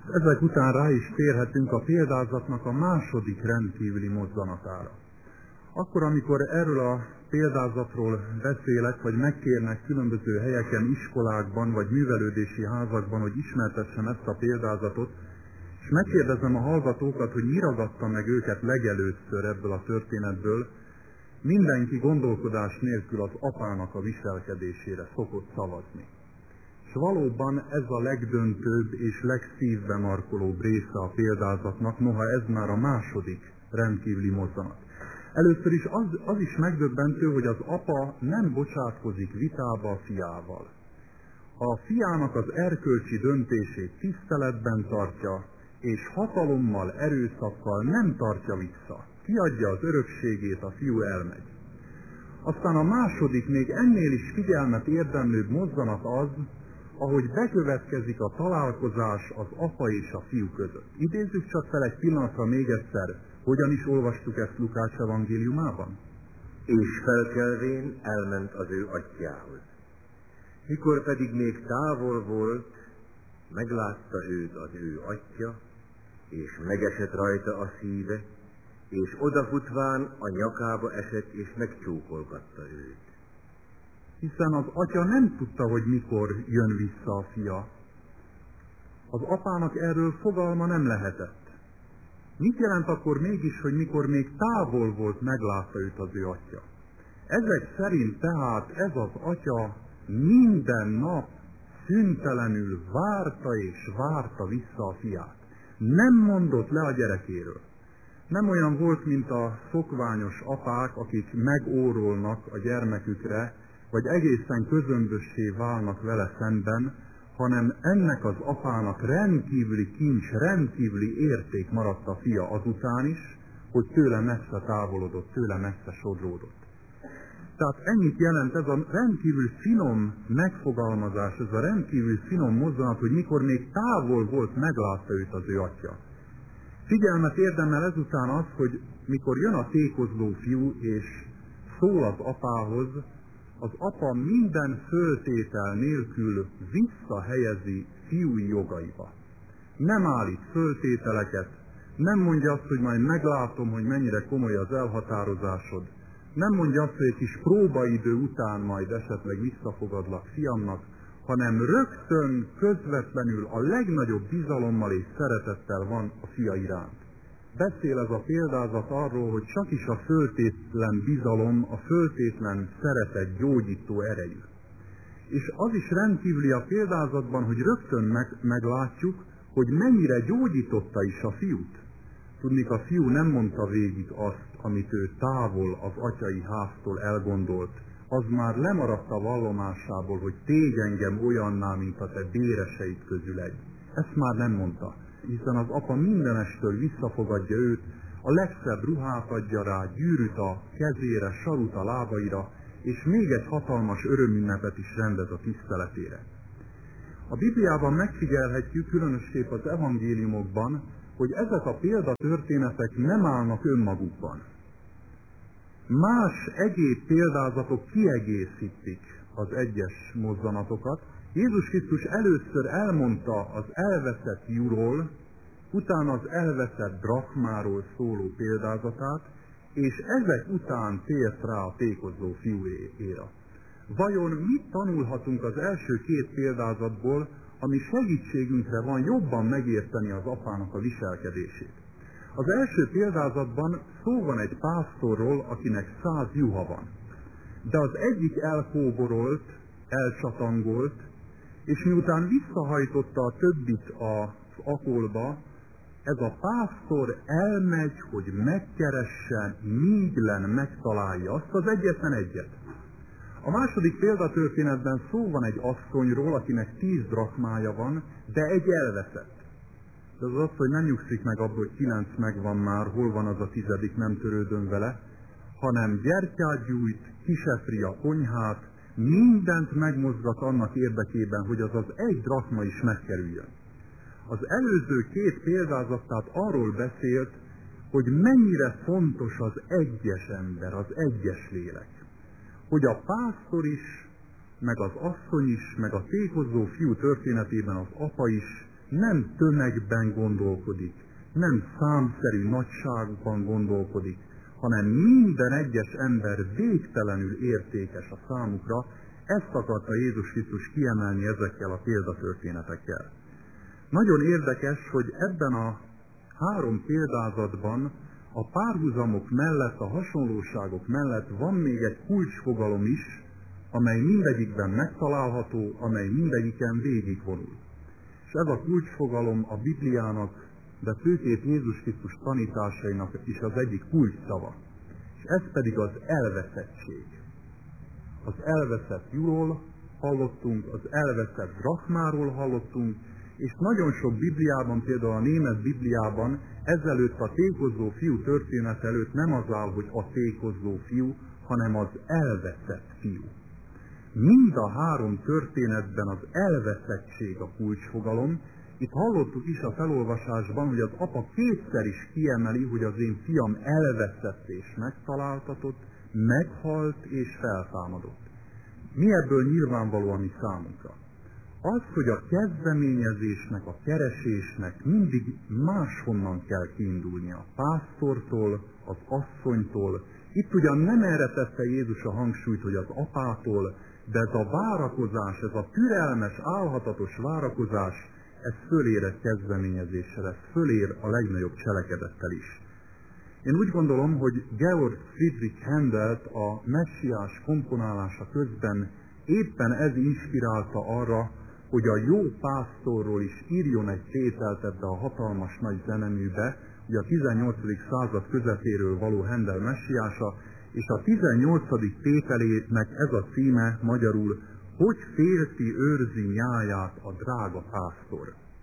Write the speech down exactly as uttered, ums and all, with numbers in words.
Ezek után rá is térhetünk a példázatnak a második rendkívüli mozzanatára. Akkor, amikor erről a példázatról beszélek, vagy megkérnek különböző helyeken, iskolákban, vagy művelődési házakban, hogy ismertessem ezt a példázatot, és megkérdezem a hallgatókat, hogy mi ragadta meg őket legelőször ebből a történetből, mindenki gondolkodás nélkül az apának a viselkedésére szokott szavazni. És valóban ez a legdöntőbb és legszívbe markolóbb része a példázatnak, noha ez már a második rendkívüli mozzanat. Először is az, az is megdöbbentő, hogy az apa nem bocsátkozik vitába a fiával. A fiának az erkölcsi döntését tiszteletben tartja, és hatalommal, erőszakkal nem tartja vissza. Kiadja az örökségét, a fiú elmegy. Aztán a második, még ennél is figyelmet érdemlőbb mozzanat az, ahogy bekövetkezik a találkozás az apa és a fiú között. Idézzük csak fel egy pillanatra még egyszer, hogyan is olvastuk ezt Lukács evangéliumában? És felkelvén elment az ő atyjához. Mikor pedig még távol volt, meglátta őt az ő atya, és megesett rajta a szíve, és odafutván a nyakába esett, és megcsókolgatta őt. Hiszen az atya nem tudta, hogy mikor jön vissza a fia. Az apának erről fogalma nem lehetett. Mit jelent akkor mégis, hogy mikor még távol volt, meglátta őt az ő atya? Ezek szerint tehát ez az atya minden nap szüntelenül várta és várta vissza a fiát. Nem mondott le a gyerekéről. Nem olyan volt, mint a szokványos apák, akik megórolnak a gyermekükre, vagy egészen közömbössé válnak vele szemben, hanem ennek az apának rendkívüli kincs, rendkívüli érték maradt a fia azután is, hogy tőle messze távolodott, tőle messze sodródott. Tehát ennyit jelent ez a rendkívül finom megfogalmazás, ez a rendkívül finom mozzanat, hogy mikor még távol volt, meglátta őt az ő atya. Figyelmet érdemel ezután az, hogy mikor jön a tékozló fiú, és szól az apához, az apa minden föltétel nélkül visszahelyezi fiúi jogaiba. Nem állít föltételeket, nem mondja azt, hogy majd meglátom, hogy mennyire komoly az elhatározásod. Nem mondja azt, hogy egy kis próbaidő után majd esetleg visszafogadlak fiamnak, hanem rögtön, közvetlenül a legnagyobb bizalommal és szeretettel van a fia iránt. Beszél ez a példázat arról, hogy csak is a föltétlen bizalom, a föltétlen szeretet gyógyító erejű. És az is rendkívüli a példázatban, hogy rögtön meg, meglátjuk, hogy mennyire gyógyította is a fiút. Tudnik, a fiú nem mondta végig azt, amit ő távol az atyai háztól elgondolt, az már lemaradt a vallomásából, hogy tégy engem olyanná, mint a te béreseid közül egy. Ezt már nem mondta, hiszen az apa mindenestől visszafogadja őt, a legszebb ruhát adja rá, gyűrűt a kezére, sarut a lábaira, és még egy hatalmas örömünnepet is rendez a tiszteletére. A Bibliában megfigyelhetjük, különösképp az evangéliumokban, hogy ezek a példatörténetek nem állnak önmagukban. Más egyéb példázatok kiegészítik az egyes mozzanatokat. Jézus Krisztus először elmondta az elveszett fiúról, utána az elveszett drachmáról szóló példázatát, és ezek után tért rá a tékozló fiúéra. Vajon mit tanulhatunk az első két példázatból, ami segítségünkre van jobban megérteni az apának a viselkedését? Az első példázatban szó van egy pásztorról, akinek száz juha van. De az egyik elkóborolt, elcsatangolt, és miután visszahajtotta a többit az akolba, ez a pásztor elmegy, hogy megkeresse, míg len megtalálja azt az egyetlen egyet. A második példatörténetben szó van egy asszonyról, akinek tíz drachmája van, de egy elveszett. De az az, hogy nem nyugszik meg abból, hogy kilenc megvan már, hol van az a tizedik, nem törődöm vele, hanem gyertyát gyújt, kisepri a konyhát, mindent megmozgat annak érdekében, hogy az az egy drachma is megkerüljön. Az előző két példázat tehát arról beszélt, hogy mennyire fontos az egyes ember, az egyes lélek. Hogy a pásztor is, meg az asszony is, meg a tékozló fiú történetében az apa is nem tömegben gondolkodik, nem számszerű nagyságban gondolkodik, hanem minden egyes ember végtelenül értékes a számukra. Ezt akarta Jézus Krisztus kiemelni ezekkel a példatörténetekkel. Nagyon érdekes, hogy ebben a három példázatban a párhuzamok mellett, a hasonlóságok mellett van még egy kulcsfogalom is, amely mindegyikben megtalálható, amely mindegyiken végigvonul. És ez a kulcsfogalom a Bibliának, de főképp Jézus Krisztus tanításainak is az egyik kulcsszava. És ez pedig az elveszettség. Az elveszett juról hallottunk, az elveszett drachmáról hallottunk, és nagyon sok Bibliában, például a német Bibliában ezelőtt a tékozló fiú történet előtt nem az áll, hogy a tékozló fiú, hanem az elveszett fiú. Mind a három történetben az elveszettség a kulcsfogalom. Itt hallottuk is a felolvasásban, hogy az apa kétszer is kiemeli, hogy az én fiam elveszett és megtaláltatott, meghalt és feltámadott. Mi ebből nyilvánvaló a mi számunkra? Az, hogy a kezdeményezésnek, a keresésnek mindig máshonnan kell kiindulnia. A pásztortól, az asszonytól. Itt ugyan nem erre tette Jézus a hangsúlyt, hogy az apától, de ez a várakozás, ez a türelmes, álhatatos várakozás, ez fölér egy kezdeményezéssel, ez fölér a legnagyobb cselekedettel is. Én úgy gondolom, hogy Georg Friedrich Händelt a messiás komponálása közben éppen ez inspirálta arra, hogy a jó pásztorról is írjon egy tételt ebbe a hatalmas nagy zeneműbe, ugye a tizennyolcadik század közepéről való Händel messiása, és a tizennyolcadik tételének ez a címe magyarul, hogy félti őrzi nyáját a drága pásztor.